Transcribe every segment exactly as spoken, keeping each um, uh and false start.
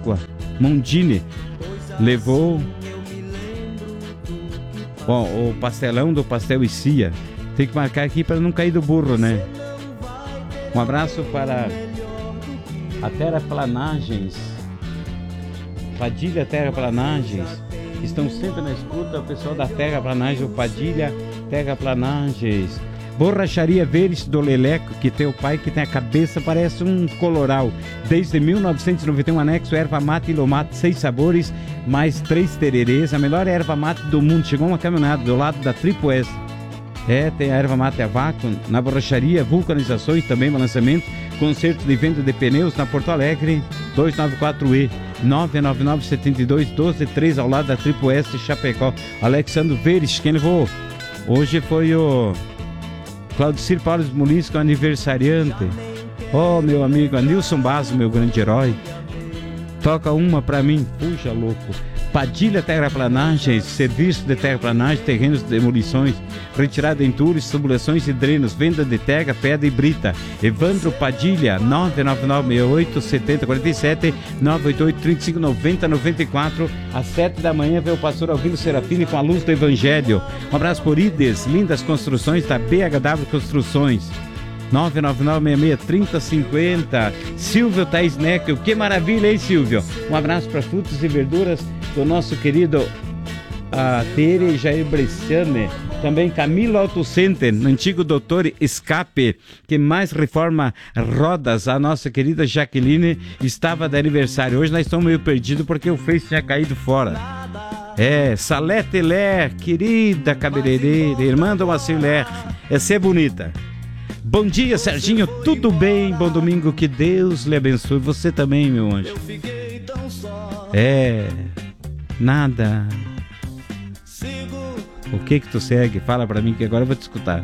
Páscoa, Mondini, levou bom, o pastelão do Pastel e Cia. Tem que marcar aqui para não cair do burro, né? Um abraço para a Terraplanagens, Padilha Terraplanagens, estão sempre na escuta, o pessoal da Terraplanagens, o Padilha Terraplanagens. Borracharia Veres do Leleco, que tem o pai que tem a cabeça, parece um coloral. Desde mil novecentos e noventa e um, anexo erva mate e lomate, seis sabores, mais três tererês, a melhor erva mate do mundo. Chegou uma caminhonada do lado da Tripo S. É, tem a erva mate a vácuo. Na borracharia, vulcanizações, também balanceamento, conserto de venda de pneus na Porto Alegre, dois nove quatro E nove nove nove sete dois um dois três, ao lado da Tripo S Chapecó. Alexandre Veres, quem levou? Hoje foi o Claudicir Paulo Molins, que é o aniversariante. Oh, meu amigo, Anilson Basso, meu grande herói. Toca uma pra mim, puxa louco. Padilha Terraplanagens, serviço de terraplanagem, terrenos de demolições, retirada de entulhos, tubulações e drenos, venda de terra, pedra e brita. Evandro Padilha, nove nove nove seis oito sete zero quatro sete, nove oito oito três cinco nove zero nove quatro. Às sete da manhã vem o pastor Alvino Serafini com a luz do Evangelho. Um abraço por Ides, lindas construções da B H W Construções. nove nove nove seis seis três zero cinco zero. Silvio Thaís Neckel, que maravilha, hein, Silvio? Um abraço para frutas e verduras do nosso querido uh, Tere Jair Bresciani. Também Camilo Auto Center, antigo doutor Escape, que mais reforma rodas. A nossa querida Jaqueline estava de aniversário. Hoje nós estamos meio perdidos porque o Face tinha caído fora. É, Salete Ler, querida cabeleireira, irmã do Marcelo Ler, essa é bonita. Bom dia, Serginho, tudo bem? Bom domingo, que Deus lhe abençoe. Você também, meu anjo. É, nada. O que que tu segue? Fala pra mim que agora eu vou te escutar.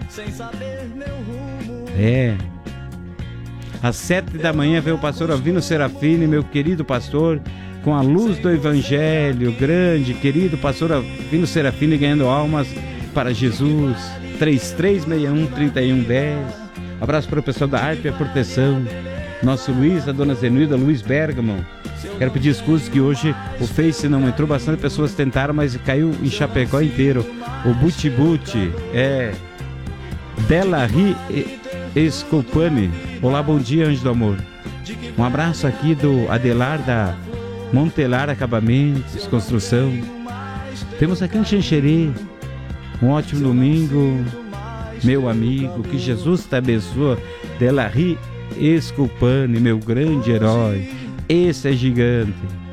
É. Às sete da manhã vem o pastor Alvino Serafini, meu querido pastor, com a luz do Evangelho, grande, querido pastor Alvino Serafini, ganhando almas para Jesus. três três seis um, três um um zero. Abraço para o pessoal da Arte e a Proteção, nosso Luiz, a dona Zenilda, Luiz Bergamo. Quero pedir desculpas que hoje o Face não entrou, bastante pessoas tentaram, mas caiu em Chapecó inteiro. O Buti Buti, é Della Ri Escopani. Olá, bom dia, anjo do amor. Um abraço aqui do Adelar da Montelar Acabamentos, Construção. Temos aqui um Xanxerê. Um ótimo domingo, meu amigo, que Jesus te abençoe. Della Ri Escopani, meu grande herói, esse é gigante.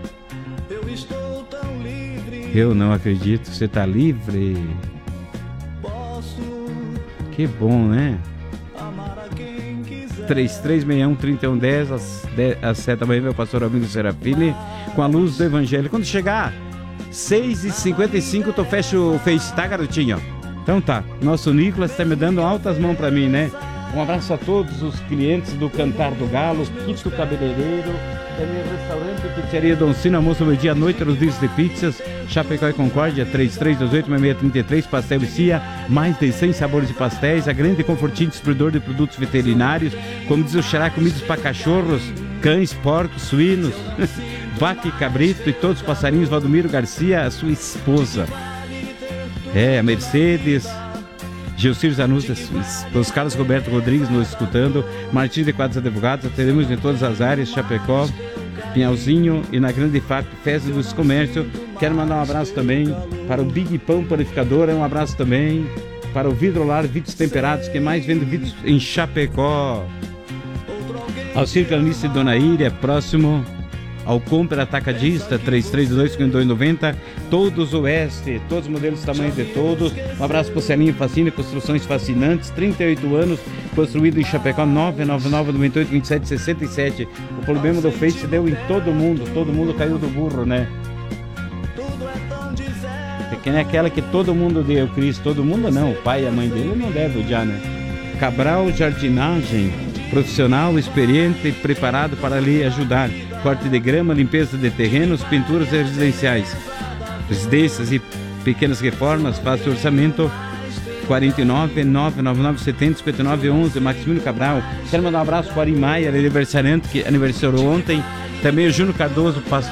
Eu não acredito, você está livre. Que bom, né? três três seis um, três um um zero, às sete da manhã, meu pastor amigo Serafini, com a luz do Evangelho. Quando chegar seis e cinquenta e cinco, tu fecha o Face, tá, garotinho? Então tá, nosso Nicolas tá me dando altas mãos pra mim, né? Um abraço a todos os clientes do Cantar do Galo, Quito Cabeleireiro, também restaurante Pizzaria Dom Cino, almoço meio dia à noite, nos dias de pizzas, Chapecó e Concórdia, três três dois oito, seis seis três três, Pastel e Cia, mais de cem sabores de pastéis, a grande Confortinho, distribuidor de produtos veterinários, como diz o Xará, comidas para cachorros, cães, porcos, suínos, vaca e cabrito e todos os passarinhos. Valdomiro Garcia, a sua esposa. É, a Mercedes, Gilcir Zanus, os Carlos Roberto Rodrigues nos escutando, Martins de Quadros Advogados, teremos em todas as áreas, Chapecó, Pinhalzinho e na Grande F A P, Festa dos Comércio. Quero mandar um abraço também para o Big Pão Panificadora, um abraço também para o Vidrolar Vidros Temperados, que mais vende vidros em Chapecó. Ao Circanista de Dona Íria, próximo ao Compra Atacadista, três três dois, cinco dois nove zero, todos Oeste, todos os modelos, tamanhos de todos. Um abraço para o Celinho Fascina, Construções Fascinantes, trinta e oito anos, construído em Chapecó, nove nove nove, nove oito, vinte e sete, sessenta e sete. O problema do Face deu em todo mundo, todo mundo caiu do burro, né? É que nem aquela que todo mundo deu Cristo, todo mundo não, o pai e a mãe dele não devem odiar, né? Cabral Jardinagem, profissional, experiente e preparado para lhe ajudar. Corte de grama, limpeza de terrenos, pinturas residenciais, residências e pequenas reformas. Faça o orçamento quarenta e nove, nove nove nove, setenta, cinquenta e nove, onze, Maximiliano Cabral. Quero mandar um abraço para o Ari Maia, aniversariante, que aniversariou ontem. Também o Júnior Cardoso, pastor